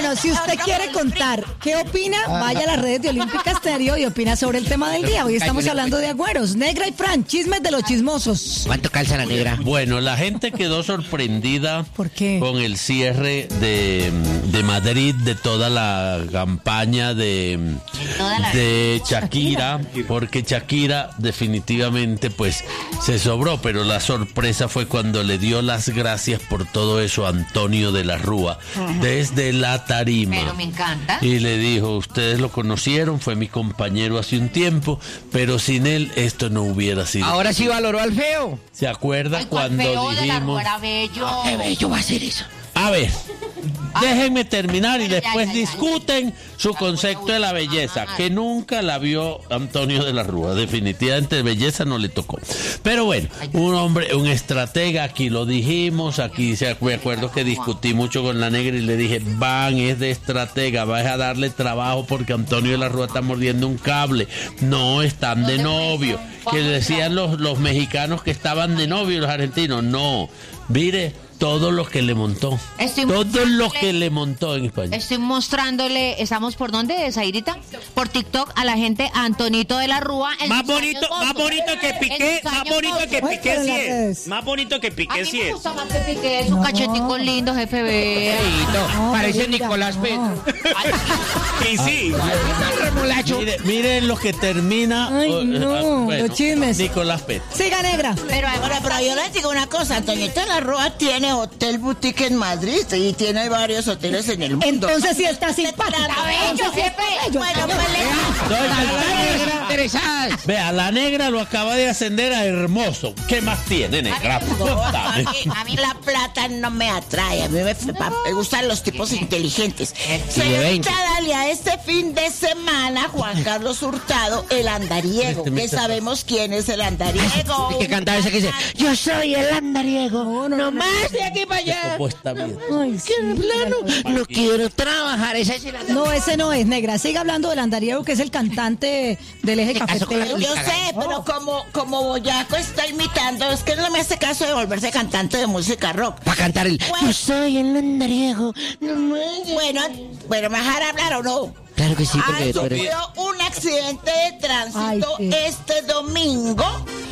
Bueno, si usted quiere contar qué opina, vaya a las redes de Olímpica Estéreo y opina sobre el tema del día. Hoy estamos hablando de agüeros. Negra y Fran, chismes de los chismosos. ¿Cuánto calza la negra? Bueno, la gente quedó sorprendida. ¿Por qué? Con el cierre de Madrid, de toda la campaña de Shakira, porque Shakira definitivamente pues se sobró, pero la sorpresa fue cuando le dio las gracias por todo eso a Antonio de la Rúa, desde la tarima. Pero me encanta. Y le dijo, ustedes lo conocieron, fue mi compañero hace un tiempo, pero sin él esto no hubiera sido. Ahora sí valoró al feo. ¿Se acuerda cuando feo de la Rúa dijimos? era bello. Qué bello va a ser eso. A ver, déjenme terminar y Ya, después ya. discuten su concepto de la belleza, que nunca la vio Antonio de la Rúa. Definitivamente belleza no le tocó. Pero bueno, un hombre, un estratega, aquí lo dijimos, aquí me acuerdo que discutí mucho con la negra y le dije, es de estratega, vas a darle trabajo porque Antonio de la Rúa está mordiendo un cable. No, están de novio. Que decían los mexicanos que estaban de novio y los argentinos. No, mire. Todo lo que le montó. Todo lo que le montó en España. Estoy mostrándole, ¿estamos por dónde, Zairita? Por TikTok a la gente a Antonito de la Rúa. Más bonito que Piqué, sí es. Más bonito que Piqué, sí me es. gusta más que Piqué, su cacheticos lindos, jefe B. Parece Nicolás Petro. Y sí. Miren lo que termina. Ay, no, los chismes. Nicolás Petro. Siga, Negra. Pero yo les digo una cosa, Antonito de la Rúa tiene hotel boutique en Madrid y tiene varios hoteles en el mundo. Entonces sí está simpática. Bello, jefe. Bueno, Interesadas. Vea, la negra lo acaba de ascender a hermoso. ¿Qué más tiene, negra? Contame. a mí la plata no me atrae, a mí me gustan los tipos inteligentes. Señorita Dalia, este fin de semana Juan Carlos Hurtado, el andariego, que sabemos quién es el andariego. Hay que cantar ese que dice, yo soy el andariego, no más de aquí para allá. Está bien. Ay, sí. No quiero trabajar. Ese es el andariego. No, ese no es, Negra. Siga hablando del andariego, que es el cantante del eje cafetero. Yo sé, pero como Boyaco está imitando, es que no me hace caso de volverse cantante de música rock. Para cantar el, yo soy el andariego. Bueno, ¿me dejar hablar o no? Claro que sí, porque tú eres... Sufrió un accidente de tránsito Ay, sí. este domingo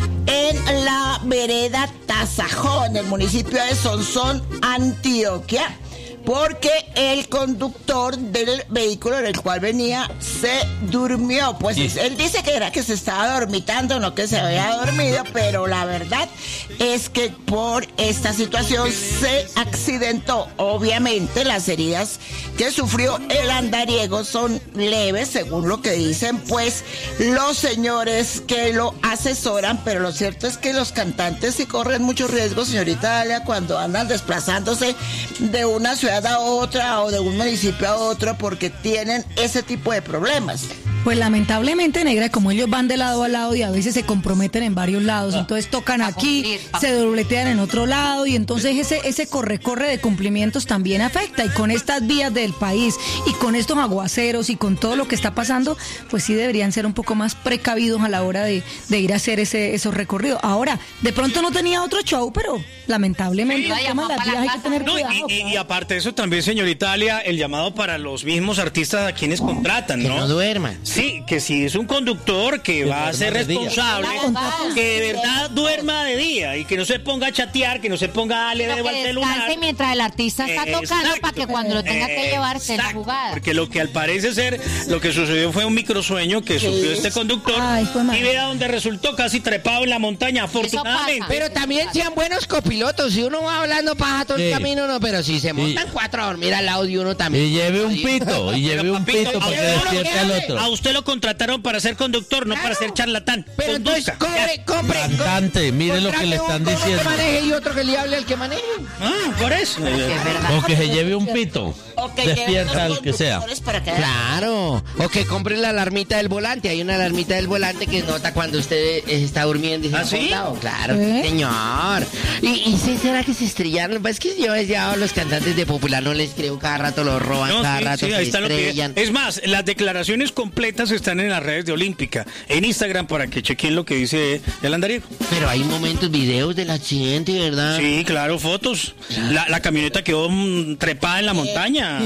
en la vereda Tasajón, en el municipio de Sonsón, Antioquia, porque el conductor del vehículo en el cual venía se durmió. Pues Sí. él dice que era que se estaba dormitando, no que se había dormido, pero la verdad es que por esta situación se accidentó. Obviamente las heridas que sufrió el andariego son leves, según lo que dicen pues los señores que lo asesoran, pero lo cierto es que los cantantes sí corren mucho riesgo, señorita Dalia, cuando andan desplazándose de una ciudad a otra o de un municipio a otro, porque tienen ese tipo de problemas. Pues lamentablemente, Negra, como ellos van de lado a lado y a veces se comprometen en varios lados, entonces tocan aquí, se dobletean en otro lado y entonces ese corre de cumplimientos también afecta. Y con estas vías del país y con estos aguaceros y con todo lo que está pasando, pues sí deberían ser un poco más precavidos a la hora de ir a hacer esos recorridos. Ahora, de pronto no tenía otro show, pero lamentablemente el tema de las vías hay que tener No, Ah, cuidado. y aparte de eso también, señorita Dalia, el llamado para los mismos artistas a quienes contratan, Que ¿no? no duerman. Sí, que si es un conductor que va a ser duerma de día. responsable, que de verdad duerma de día y que no se ponga a chatear, que no se ponga a darle Pero dedo al que celular. descanse mientras el artista está tocando Exacto. para que cuando lo tenga que llevarse en la Exacto, jugada. Porque lo que al parece ser, lo que sucedió fue un microsueño que sufrió este conductor. Ay, fue mal. Y vea donde resultó casi trepado en la montaña, afortunadamente. pasa. Pero también sean buenos copilotos. Si uno va hablando paja todo el Sí. camino, no. Pero si se montan cuatro a dormir al lado de uno también. Y lleve un pito, Papito, para que a usted despierte al otro. A usted lo contrataron para ser conductor, no para ser charlatán. Pero entonces, compre. Cantante, mire lo que le están Contrate un diciendo. que maneje y otro que le hable al que maneje. Por eso. O que se lleve un pito. O que lleven Despierta los al que sea. conductores para que Claro. O que compre la alarmita del volante. Hay una alarmita del volante que nota cuando usted está durmiendo y se ¿Ah, ha sí? acostado. Claro, ¿Eh? señor. ¿Y sí, será que se estrellaron? Pues es que yo ya a los cantantes de Popular no les creo. Cada rato los roban, No, cada sí, rato sí, se ahí está lo que... estrellan. Es más, las declaraciones completas están en las redes de Olímpica, en Instagram, para que chequen lo que dice el andariego. Pero hay momentos, videos del accidente, ¿verdad? Sí, claro, fotos. La camioneta quedó trepada en la montaña.